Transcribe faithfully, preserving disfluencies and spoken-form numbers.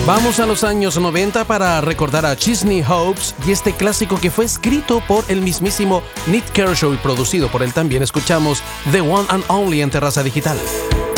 Vamos a los años noventa para recordar a Chesney Hopes y este clásico que fue escrito por el mismísimo Nick Kershaw y producido por él también. Escuchamos The One and Only en Terraza Digital.